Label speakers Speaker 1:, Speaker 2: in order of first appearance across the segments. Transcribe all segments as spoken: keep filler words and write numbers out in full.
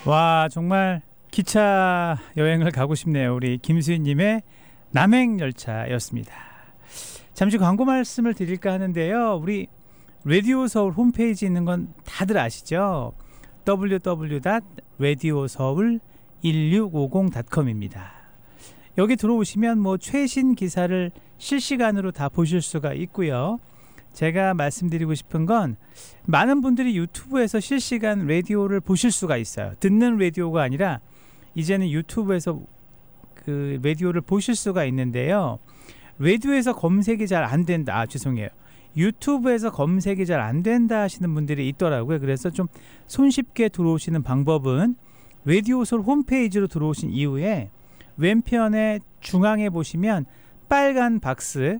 Speaker 1: 와, 정말 기차 여행을 가고 싶네요. 우리 김수희님의 남행열차였습니다. 잠시 광고 말씀을 드릴까 하는데요. 우리 라디오 서울 홈페이지 있는 건 다들 아시죠? 더블유 더블유 더블유 닷 라디오 서울 일육오공 닷 컴입니다. 여기 들어오시면 뭐 최신 기사를 실시간으로 다 보실 수가 있고요. 제가 말씀드리고 싶은 건 많은 분들이 유튜브에서 실시간 라디오를 보실 수가 있어요. 듣는 라디오가 아니라 이제는 유튜브에서 그 라디오를 보실 수가 있는데요. 라디오에서 검색이 잘 안 된다. 아, 죄송해요. 유튜브에서 검색이 잘 안 된다 하시는 분들이 있더라고요. 그래서 좀 손쉽게 들어오시는 방법은 라디오 서울 홈페이지로 들어오신 이후에 왼편에 중앙에 보시면 빨간 박스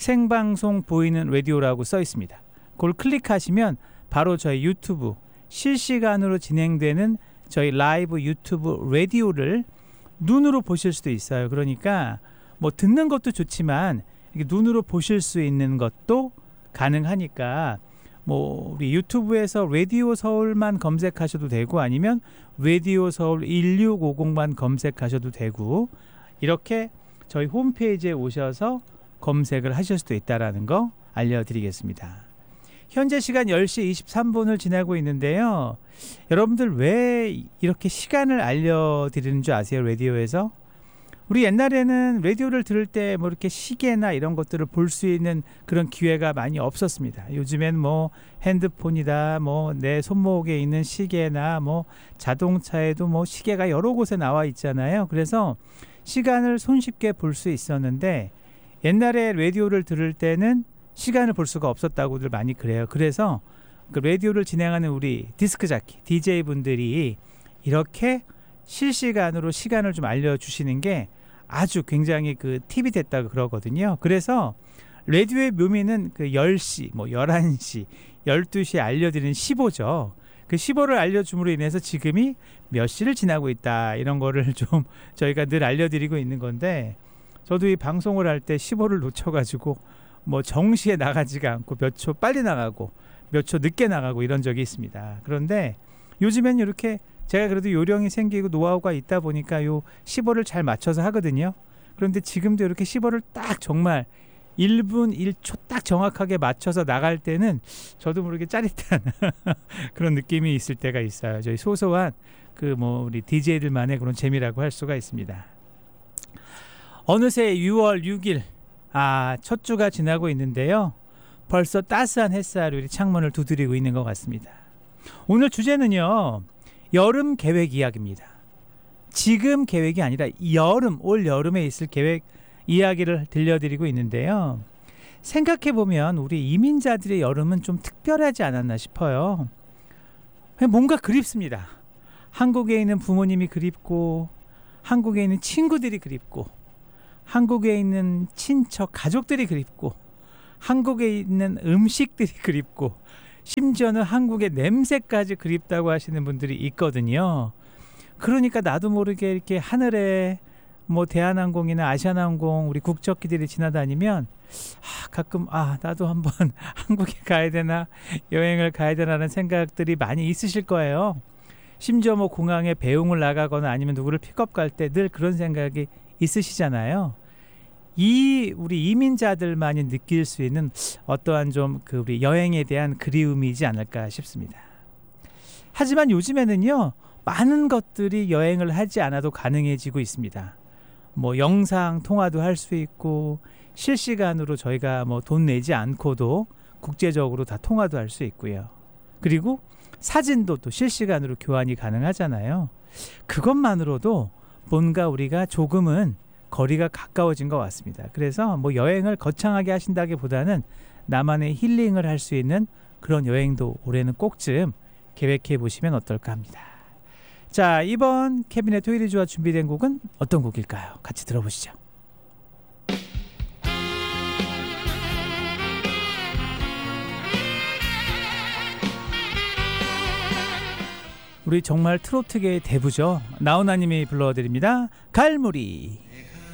Speaker 1: 생방송 보이는 라디오라고 써 있습니다. 그걸 클릭하시면 바로 저희 유튜브 실시간으로 진행되는 저희 라이브 유튜브 라디오를 눈으로 보실 수도 있어요. 그러니까 뭐 듣는 것도 좋지만 눈으로 보실 수 있는 것도 가능하니까 뭐 우리 유튜브에서 라디오 서울만 검색하셔도 되고 아니면 라디오 서울 일육오공만 검색하셔도 되고 이렇게 저희 홈페이지에 오셔서 검색을 하실 수도 있다는 거 알려드리겠습니다. 현재 시간 열 시 이십삼 분을 지나고 있는데요. 여러분들 왜 이렇게 시간을 알려드리는 줄 아세요? 라디오에서? 우리 옛날에는 라디오를 들을 때 뭐 이렇게 시계나 이런 것들을 볼 수 있는 그런 기회가 많이 없었습니다. 요즘엔 뭐 핸드폰이다, 뭐 내 손목에 있는 시계나 뭐 자동차에도 뭐 시계가 여러 곳에 나와 있잖아요. 그래서 시간을 손쉽게 볼 수 있었는데 옛날에 라디오를 들을 때는 시간을 볼 수가 없었다고들 많이 그래요. 그래서 그 라디오를 진행하는 우리 디스크 자키, 디제이 분들이 이렇게 실시간으로 시간을 좀 알려주시는 게 아주 굉장히 그 팁이 됐다고 그러거든요. 그래서 라디오의 묘미는 그 열 시, 뭐 열한 시, 열두 시에 알려드리는 십오죠. 그 십오를 알려줌으로 인해서 지금이 몇 시를 지나고 있다 이런 거를 좀 저희가 늘 알려드리고 있는 건데 저도 이 방송을 할 때 십오를 놓쳐가지고 뭐 정시에 나가지가 않고 몇 초 빨리 나가고 몇 초 늦게 나가고 이런 적이 있습니다. 그런데 요즘엔 이렇게 제가 그래도 요령이 생기고 노하우가 있다 보니까 요 십오를 잘 맞춰서 하거든요. 그런데 지금도 이렇게 십오를 딱 정말 일 분 일 초 딱 정확하게 맞춰서 나갈 때는 저도 모르게 짜릿한 그런 느낌이 있을 때가 있어요. 저희 소소한 그 뭐 우리 디제이들만의 그런 재미라고 할 수가 있습니다. 어느새 유월 육일 아, 첫 주가 지나고 있는데요. 벌써 따스한 햇살이 창문을 두드리고 있는 것 같습니다. 오늘 주제는요. 여름 계획 이야기입니다. 지금 계획이 아니라 여름, 올 여름에 있을 계획 이야기를 들려드리고 있는데요. 생각해보면 우리 이민자들의 여름은 좀 특별하지 않았나 싶어요. 뭔가 그립습니다. 한국에 있는 부모님이 그립고 한국에 있는 친구들이 그립고 한국에 있는 친척 가족들이 그립고 한국에 있는 음식들이 그립고 심지어는 한국의 냄새까지 그립다고 하시는 분들이 있거든요. 그러니까 나도 모르게 이렇게 하늘에 뭐 대한항공이나 아시아나항공 우리 국적기들이 지나다니면 아, 가끔 아 나도 한번 한국에 가야 되나 여행을 가야 되나라는 생각들이 많이 있으실 거예요. 심지어 뭐 공항에 배웅을 나가거나 아니면 누구를 픽업 갈 때 늘 그런 생각이 있으시잖아요. 이 우리 이민자들만이 느낄 수 있는 어떠한 좀 그 우리 여행에 대한 그리움이지 않을까 싶습니다. 하지만 요즘에는요 많은 것들이 여행을 하지 않아도 가능해지고 있습니다. 뭐 영상 통화도 할 수 있고 실시간으로 저희가 뭐 돈 내지 않고도 국제적으로 다 통화도 할 수 있고요. 그리고 사진도 또 실시간으로 교환이 가능하잖아요. 그것만으로도 뭔가 우리가 조금은 거리가 가까워진 것 같습니다. 그래서 뭐 여행을 거창하게 하신다기보다는 나만의 힐링을 할 수 있는 그런 여행도 올해는 꼭좀 계획해 보시면 어떨까 합니다. 자, 이번 케빈의 토요일이 좋아 준비된 곡은 어떤 곡일까요? 같이 들어보시죠. 우리 정말 트로트계의 대부죠. 나훈아님이 불러드립니다. 갈무리.